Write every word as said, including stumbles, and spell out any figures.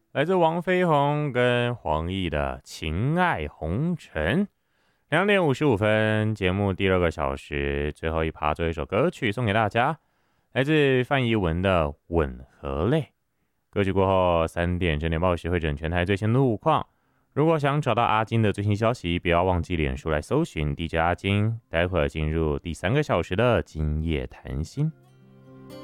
来自王飞鸿跟黄奕的《情爱红尘》。两点五十五分，节目第二个小时最后一趴，最后一首歌曲送给大家，来自范逸文的《吻和泪》。歌曲过后，三点整点报时会整全台最新路况。如果想找到阿金的最新消息，不要忘记脸书来搜寻 D J 阿金。待会儿进入第三个小时的今夜谈心。